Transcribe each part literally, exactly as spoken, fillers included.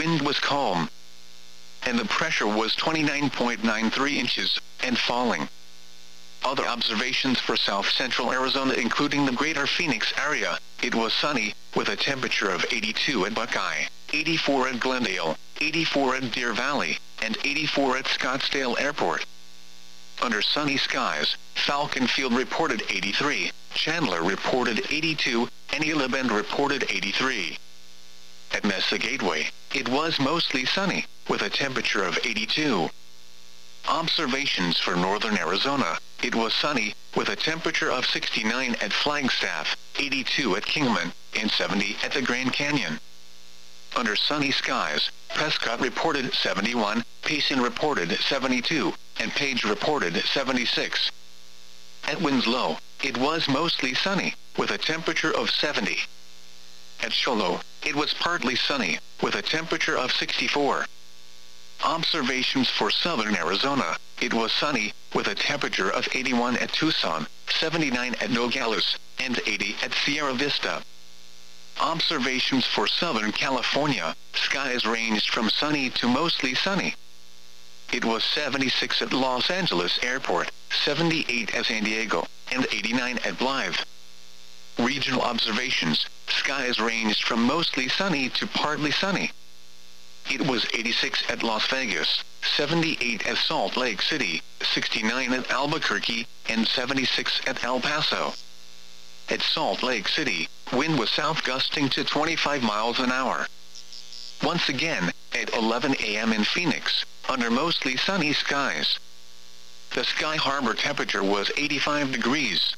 wind was calm, and the pressure was twenty-nine point nine three inches, and falling. Other observations for south-central Arizona including the greater Phoenix area, it was sunny, with a temperature of eighty-two at Buckeye, eighty-four at Glendale, eighty-four at Deer Valley, and eighty-four at Scottsdale Airport. Under sunny skies, Falcon Field reported eighty-three, Chandler reported eighty-two, and Gila Bend reported eighty-three. At Mesa Gateway, it was mostly sunny, with a temperature of eighty-two. Observations for northern Arizona, it was sunny, with a temperature of sixty-nine at Flagstaff, eighty-two at Kingman, and seventy at the Grand Canyon. Under sunny skies, Prescott reported seventy-one, Payson reported seventy-two, and Page reported seventy-six. At Winslow, it was mostly sunny, with a temperature of seventy. At Shoalo, it was partly sunny, with a temperature of sixty-four. Observations for southern Arizona, it was sunny, with a temperature of eighty-one at Tucson, seventy-nine at Nogales, and eighty at Sierra Vista. Observations for Southern California, skies ranged from sunny to mostly sunny. It was seventy-six at Los Angeles Airport, seventy-eight at San Diego, and eighty-nine at Blythe. Regional observations, skies ranged from mostly sunny to partly sunny. It was eighty-six at Las Vegas, seventy-eight at Salt Lake City, sixty-nine at Albuquerque, and seventy-six at El Paso. At Salt Lake City, wind was south gusting to twenty-five miles an hour. Once again, at eleven a m in Phoenix, under mostly sunny skies, the Sky Harbor temperature was eighty-five degrees.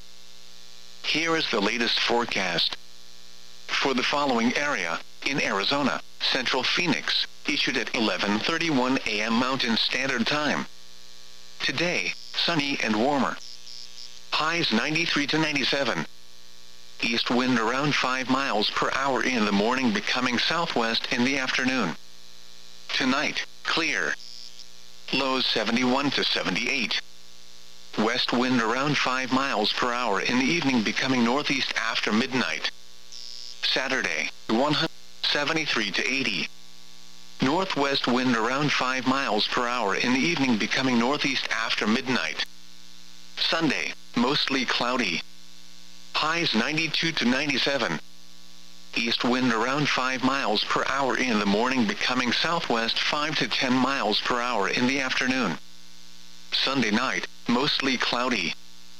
Here is the latest forecast. For the following area, in Arizona, Central Phoenix, issued at eleven thirty-one a m Mountain Standard Time. Today, sunny and warmer. Highs ninety-three to ninety-seven. East wind around five miles per hour in the morning, becoming southwest in the afternoon. Tonight, clear. Lows seventy-one to seventy-eight. West wind around five miles per hour in the evening, becoming northeast after midnight. Saturday, one hundred seventy-three to eighty. Northwest wind around five miles per hour in the evening, becoming northeast after midnight. Sunday, mostly cloudy. Highs ninety-two to ninety-seven. East wind around five miles per hour in the morning, becoming southwest five to ten miles per hour in the afternoon. Sunday night, mostly cloudy.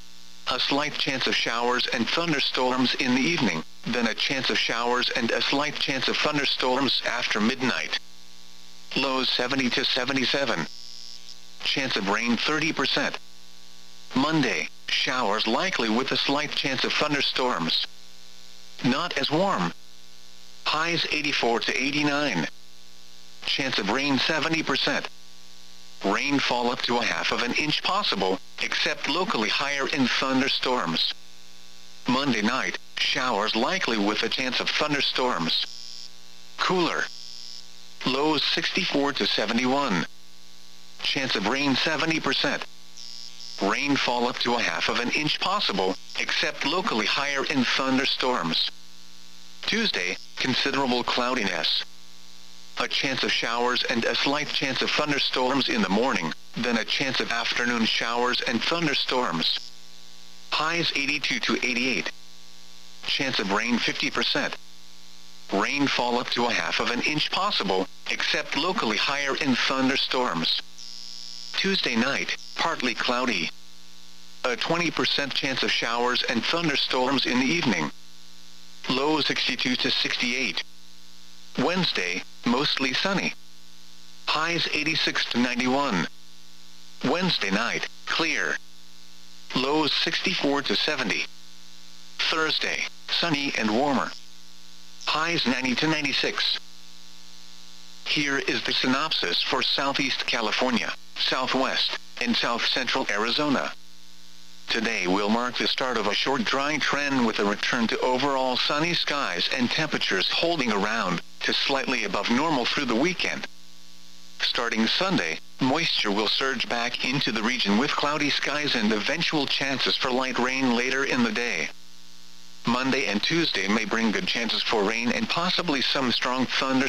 A slight chance of showers and thunderstorms in the evening, then a chance of showers and a slight chance of thunderstorms after midnight. Lows seventy to seventy-seven. Chance of rain thirty percent. Monday, showers likely with a slight chance of thunderstorms. Not as warm. Highs eighty-four to eighty-nine. Chance of rain seventy percent. Rainfall up to a half of an inch possible, except locally higher in thunderstorms. Monday night, showers likely with a chance of thunderstorms. Cooler. Lows sixty-four to seventy-one. Chance of rain seventy percent. Rainfall up to a half of an inch possible, except locally higher in thunderstorms. Tuesday, considerable cloudiness. A chance of showers and a slight chance of thunderstorms in the morning, then a chance of afternoon showers and thunderstorms. Highs eighty-two to eighty-eight. Chance of rain fifty percent. Rainfall up to a half of an inch possible, except locally higher in thunderstorms. Tuesday night, partly cloudy. A twenty percent chance of showers and thunderstorms in the evening. Low sixty-two to sixty-eight. Wednesday, mostly sunny. Highs eighty-six to ninety-one. Wednesday night, clear. Lows sixty-four to seventy. Thursday, sunny and warmer. Highs ninety to ninety-six. Here is the synopsis for Southeast California, Southwest, and South Central Arizona. Today will mark the start of a short dry trend, with a return to overall sunny skies and temperatures holding around to slightly above normal through the weekend. Starting Sunday, moisture will surge back into the region with cloudy skies and eventual chances for light rain later in the day. Monday and Tuesday may bring good chances for rain and possibly some strong thunder